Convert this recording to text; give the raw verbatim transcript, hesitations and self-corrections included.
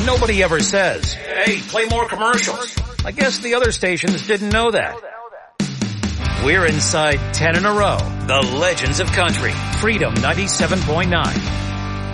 nobody ever says, hey, play more commercials. I guess the other stations didn't know that. We're inside ten in a row. The Legends of Country. Freedom ninety-seven point nine.